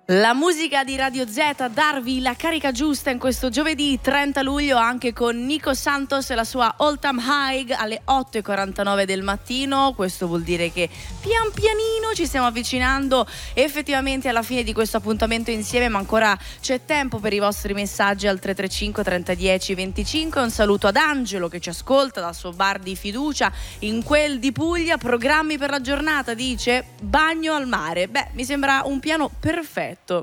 La musica di Radio Z a darvi la carica giusta in questo giovedì 30 luglio anche con Nico Santos e la sua All Time High alle 8:49 del mattino. Questo vuol dire che pian pianino ci stiamo avvicinando effettivamente alla fine di questo appuntamento insieme, ma ancora c'è tempo per i vostri messaggi al 335 3010 25. Un saluto ad Angelo che ci ascolta dal suo bar di fiducia in quel di Puglia. Programmi per la giornata, dice bagno al mare. Beh, mi sembra un piano perfetto.